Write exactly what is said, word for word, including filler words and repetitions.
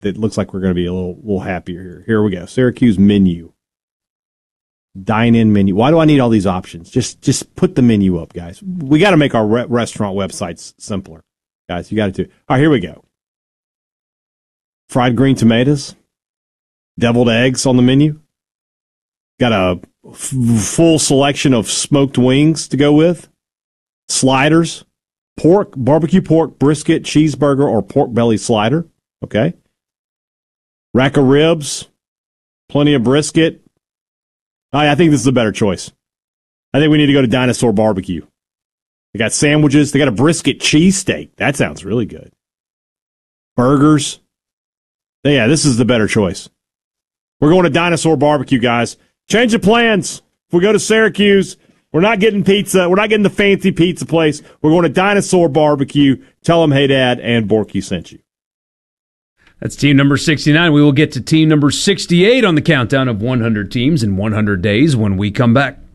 that looks like we're going to be a little little happier here. Here we go. Syracuse menu. Dine-in menu. Why do I need all these options? Just just put the menu up, guys. We got to make our re- restaurant websites simpler. Guys, you got to do it. All right, here we go. Fried green tomatoes. Deviled eggs on the menu. Got a f- full selection of smoked wings to go with. Sliders. Pork, barbecue pork, brisket, cheeseburger, or pork belly slider. Okay. Rack of ribs. Plenty of brisket. I think this is a better choice. I think we need to go to Dinosaur Barbecue. They got sandwiches. They got a brisket cheesesteak. That sounds really good. Burgers. Yeah, this is the better choice. We're going to Dinosaur Barbecue, guys. Change of plans. If we go to Syracuse, we're not getting pizza. We're not getting the fancy pizza place. We're going to Dinosaur Barbecue. Tell them, hey, Dad, and Borky sent you. That's team number sixty-nine. We will get to team number sixty-eight on the countdown of one hundred teams in one hundred days when we come back.